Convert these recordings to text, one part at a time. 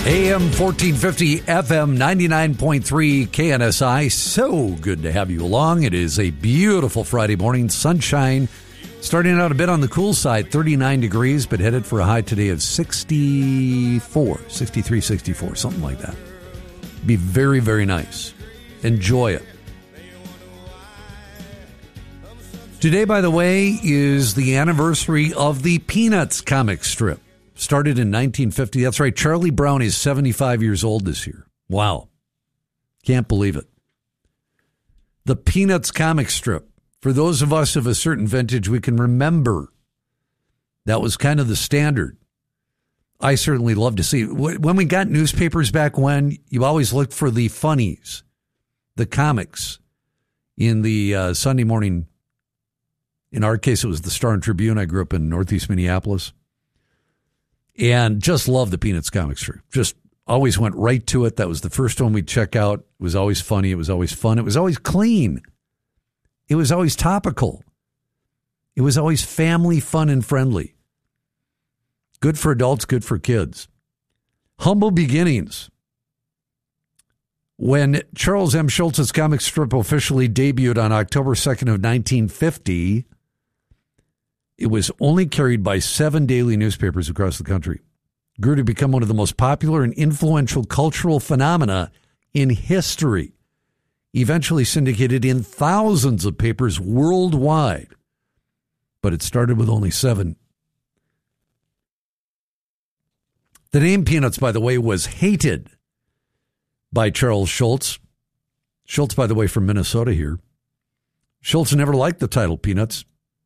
AM 1450, FM 99.3 KNSI. So good to have you along. It is a beautiful Friday morning. Sunshine starting out a bit on the cool side, 39 degrees, but headed for a high today of 64, 63, 64, something like that. Be very, very nice. Enjoy it. Today, by the way, is the anniversary of the Peanuts comic strip. Started in 1950. That's right. Charlie Brown is 75 years old this year. Wow. Can't believe it. The Peanuts comic strip. For those of us of a certain vintage, we can remember that was kind of the standard. I certainly love to see. When we got newspapers back when, you always looked for the funnies, the comics in the Sunday morning. In our case, it was the Star and Tribune. I grew up in Northeast Minneapolis. And just loved the Peanuts comic strip. Just always went right to it. That was the first one we'd check out. It was always funny. It was always fun. It was always clean. It was always topical. It was always family, fun, and friendly. Good for adults, good for kids. Humble beginnings. When Charles M. Schulz's comic strip officially debuted on October 2nd of 1950, it was only carried by 7 daily newspapers across the country. Grew to become one of the most popular and influential cultural phenomena in history. Eventually syndicated in thousands of papers worldwide. But it started with only 7. The name Peanuts, by the way, was hated by Charles Schulz. Schulz, by the way, from Minnesota here. Schulz never liked the title Peanuts.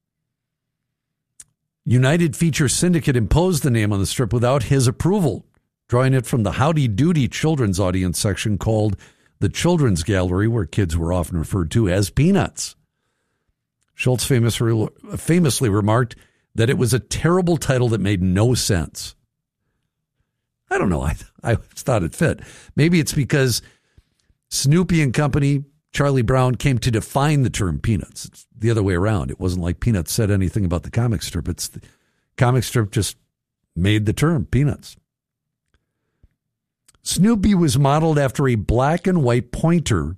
United Feature Syndicate imposed the name on the strip without his approval, drawing it from the Howdy Doody children's audience section called the Children's Gallery, where kids were often referred to as Peanuts. Schulz famously remarked that it was a terrible title that made no sense. I don't know. I thought it fit. Maybe it's because Snoopy and Company, Charlie Brown, came to define the term Peanuts. It's the other way around. It wasn't like Peanuts said anything about the comic strip. It's the comic strip just made the term Peanuts. Snoopy was modeled after a black and white pointer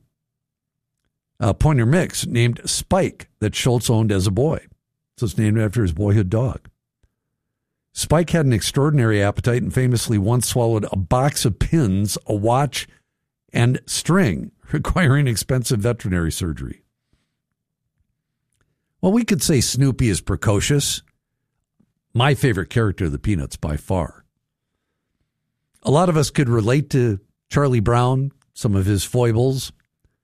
mix named Spike that Schulz owned as a boy. So it's named after his boyhood dog. Spike had an extraordinary appetite and famously once swallowed a box of pins, a watch, and string, requiring expensive veterinary surgery. Well, we could say Snoopy is precocious. My favorite character of the Peanuts by far. A lot of us could relate to Charlie Brown, some of his foibles.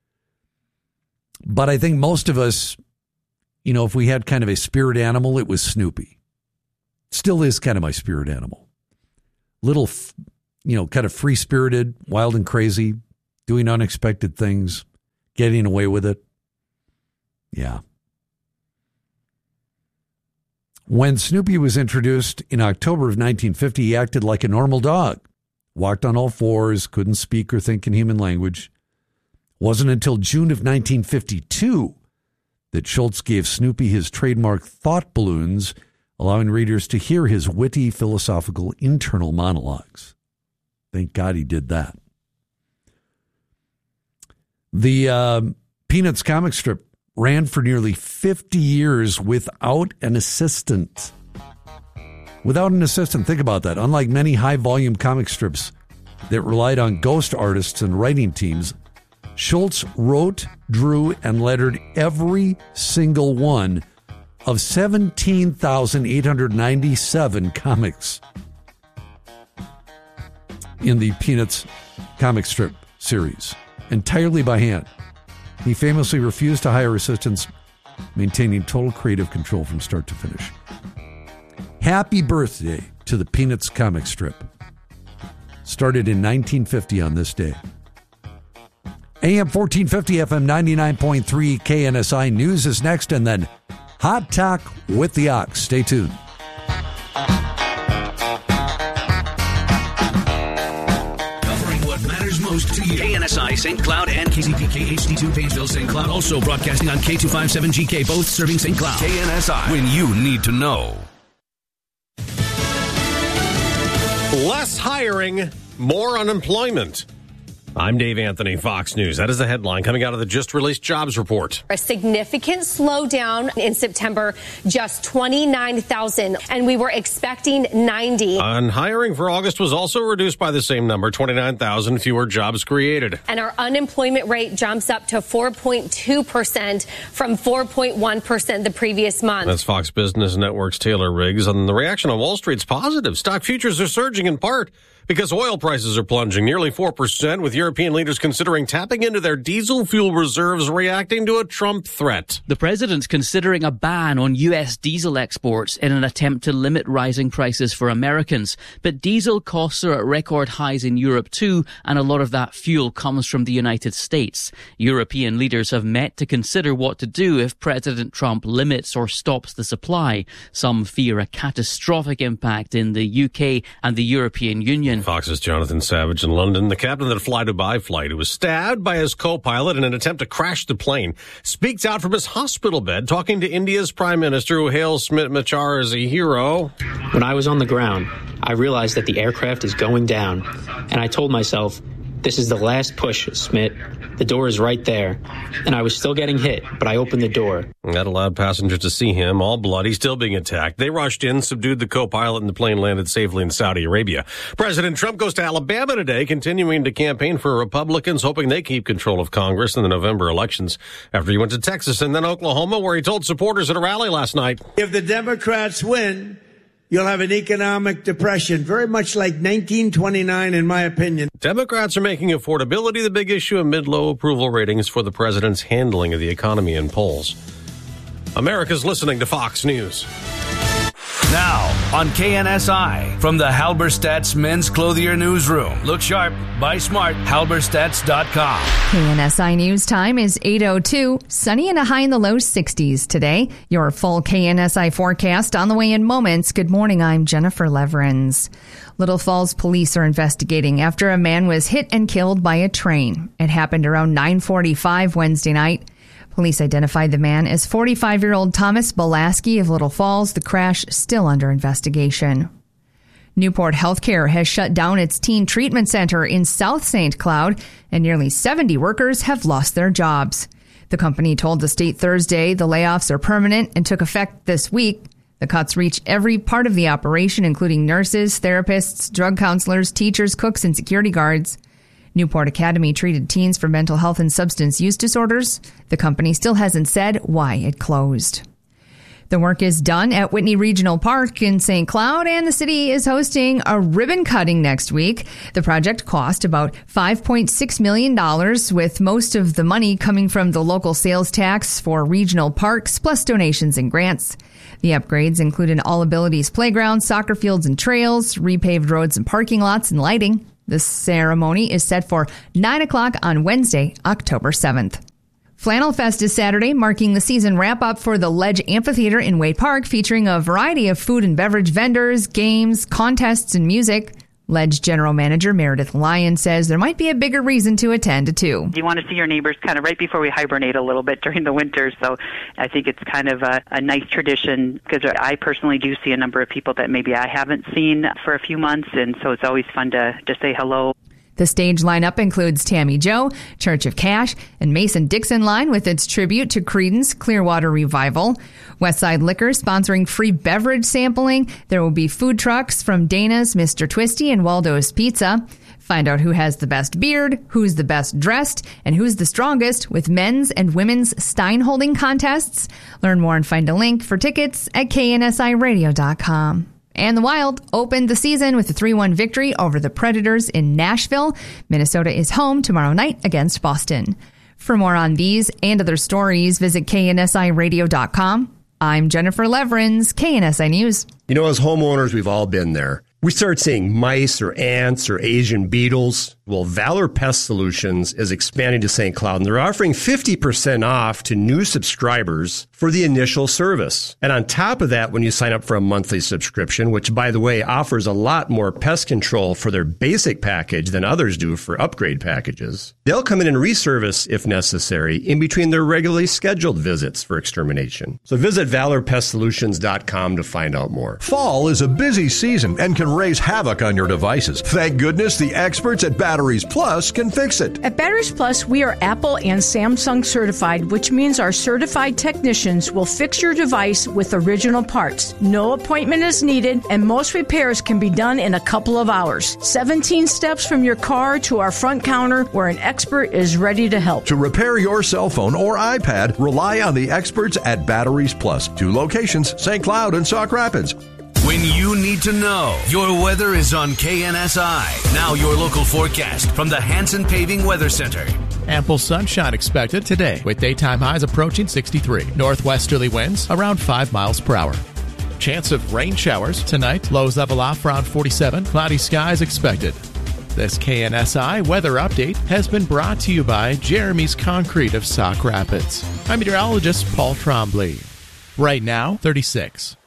But I think most of us, if we had kind of a spirit animal, it was Snoopy. Still is kind of my spirit animal. Little, kind of free-spirited, wild and crazy, doing unexpected things, getting away with it. Yeah. When Snoopy was introduced in October of 1950, he acted like a normal dog. Walked on all fours, couldn't speak or think in human language. Wasn't until June of 1952 that Schulz gave Snoopy his trademark thought balloons, allowing readers to hear his witty, philosophical internal monologues. Thank God he did that. The Peanuts comic strip ran for nearly 50 years without an assistant. Without an assistant, think about that. Unlike many high-volume comic strips that relied on ghost artists and writing teams, Schulz wrote, drew, and lettered every single one of 17,897 comics in the Peanuts comic strip series, entirely by hand. He famously refused to hire assistants, maintaining total creative control from start to finish. Happy birthday to the Peanuts comic strip. Started in 1950 on this day. AM 1450, FM 99.3, KNSI. News is next, and then Hot Talk with the Ox. Stay tuned. Covering what matters most to you. KNSI St. Cloud and KZPK HD2 Painesville St. Cloud. Also broadcasting on K257GK, both serving St. Cloud. KNSI, when you need to know. Less hiring, more unemployment. I'm Dave Anthony, Fox News. That is the headline coming out of the just-released jobs report. A significant slowdown in September, just 29,000, and we were expecting 90. And hiring for August was also reduced by the same number, 29,000 fewer jobs created. And our unemployment rate jumps up to 4.2% from 4.1% the previous month. That's Fox Business Network's Taylor Riggs. And the reaction on Wall Street's positive. Stock futures are surging in part because oil prices are plunging nearly 4%, with European leaders considering tapping into their diesel fuel reserves, reacting to a Trump threat. The president's considering a ban on U.S. diesel exports in an attempt to limit rising prices for Americans. But diesel costs are at record highs in Europe too, and a lot of that fuel comes from the United States. European leaders have met to consider what to do if President Trump limits or stops the supply. Some fear a catastrophic impact in the UK and the European Union. Fox's Jonathan Savage in London. The captain of the Fly Dubai flight, who was stabbed by his co-pilot in an attempt to crash the plane, speaks out from his hospital bed, talking to India's Prime Minister, who hails Smit Machar as a hero. When I was on the ground, I realized that the aircraft is going down, and I told myself, this is the last push, Smit. The door is right there. And I was still getting hit, but I opened the door. That allowed passengers to see him, all bloody, still being attacked. They rushed in, subdued the co-pilot, and the plane landed safely in Saudi Arabia. President Trump goes to Alabama today, continuing to campaign for Republicans, hoping they keep control of Congress in the November elections, after he went to Texas and then Oklahoma, where he told supporters at a rally last night. If the Democrats win, you'll have an economic depression, very much like 1929, in my opinion. Democrats are making affordability the big issue amid low approval ratings for the president's handling of the economy in polls. America's listening to Fox News. Now, on KNSI, from the Halberstadt's Men's Clothier Newsroom. Look sharp, buy smart, halberstadt.com. KNSI News Time is 8:02. Sunny and a high in the low 60s today. Your full KNSI forecast on the way in moments. Good morning, I'm Jennifer Leverins. Little Falls police are investigating after a man was hit and killed by a train. It happened around 9:45 Wednesday night. Police identified the man as 45-year-old Thomas Belaski of Little Falls. The crash still under investigation. Newport Healthcare has shut down its teen treatment center in South St. Cloud, and nearly 70 workers have lost their jobs. The company told the state Thursday the layoffs are permanent and took effect this week. The cuts reach every part of the operation, including nurses, therapists, drug counselors, teachers, cooks, and security guards. Newport Academy treated teens for mental health and substance use disorders. The company still hasn't said why it closed. The work is done at Whitney Regional Park in St. Cloud, and the city is hosting a ribbon cutting next week. The project cost about $5.6 million, with most of the money coming from the local sales tax for regional parks, plus donations and grants. The upgrades include an all-abilities playground, soccer fields and trails, repaved roads and parking lots, and lighting. The ceremony is set for 9 o'clock on Wednesday, October 7th. Flannel Fest is Saturday, marking the season wrap-up for the Ledge Amphitheater in Waite Park, featuring a variety of food and beverage vendors, games, contests, and music. Ledge General Manager Meredith Lyon says there might be a bigger reason to attend, too. You want to see your neighbors kind of right before we hibernate a little bit during the winter, so I think it's kind of a nice tradition, because I personally do see a number of people that maybe I haven't seen for a few months, and so it's always fun to say hello. The stage lineup includes Tammy Joe, Church of Cash, and Mason-Dixon Line with its tribute to Creedence Clearwater Revival. Westside Liquor sponsoring free beverage sampling. There will be food trucks from Dana's, Mr. Twisty, and Waldo's Pizza. Find out who has the best beard, who's the best dressed, and who's the strongest with men's and women's Stein holding contests. Learn more and find a link for tickets at KNSIRadio.com. And the Wild opened the season with a 3-1 victory over the Predators in Nashville. Minnesota is home tomorrow night against Boston. For more on these and other stories, visit KNSIRadio.com. I'm Jennifer Leverins, KNSI News. You know, as homeowners, we've all been there. We start seeing mice or ants or Asian beetles. Well, Valor Pest Solutions is expanding to St. Cloud, and they're offering 50% off to new subscribers for the initial service. And on top of that, when you sign up for a monthly subscription, which, by the way, offers a lot more pest control for their basic package than others do for upgrade packages, they'll come in and reservice, if necessary, in between their regularly scheduled visits for extermination. So visit ValorPestSolutions.com to find out more. Fall is a busy season and can raise havoc on your devices. Thank goodness the experts at Batteries Plus can fix it. At Batteries Plus, we are Apple and Samsung certified, which means our certified technicians will fix your device with original parts. No appointment is needed, and most repairs can be done in a couple of hours. 17 steps from your car to our front counter where an expert is ready to help. To repair your cell phone or iPad, rely on the experts at Batteries Plus. 2 locations, St. Cloud and Sauk Rapids. When you need to know, your weather is on KNSI. Now your local forecast from the Hanson Paving Weather Center. Ample sunshine expected today with daytime highs approaching 63. Northwesterly winds around 5 miles per hour. Chance of rain showers tonight. Lows level off around 47. Cloudy skies expected. This KNSI weather update has been brought to you by Jeremy's Concrete of Sauk Rapids. I'm meteorologist Paul Trombley. Right now, 36.